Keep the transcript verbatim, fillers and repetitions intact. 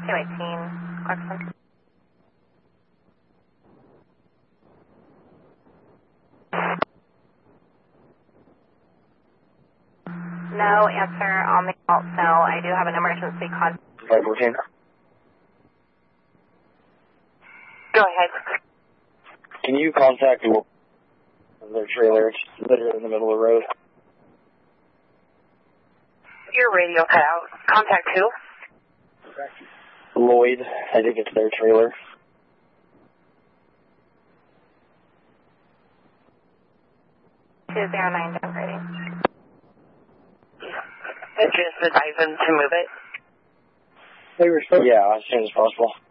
two eighteen, Clarkson. No answer on the alt cell. I do have an emergency contact. five fourteen. Go ahead. Can you contact their trailer? It's literally in the middle of the road. Your radio cut out. Contact who? Lloyd. I think it's their trailer. two zero nine, down rating. Just advise them to move it. They were supposed. Yeah, as soon as possible.